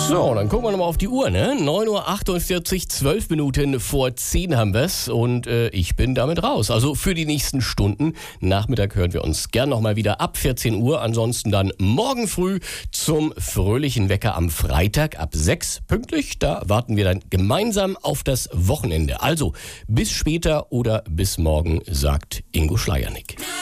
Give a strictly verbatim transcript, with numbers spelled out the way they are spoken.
So, dann gucken wir nochmal auf die Uhr, ne? neun Uhr achtundvierzig, zwölf Minuten vor zehn haben wir's und äh, ich bin damit raus. Also für die nächsten Stunden. Nachmittag hören wir uns gern nochmal wieder ab vierzehn Uhr. Ansonsten dann morgen früh zum fröhlichen Wecker am Freitag ab sechs pünktlich. Da warten wir dann gemeinsam auf das Wochenende. Also bis später oder bis morgen, sagt Ingo Schleiernick.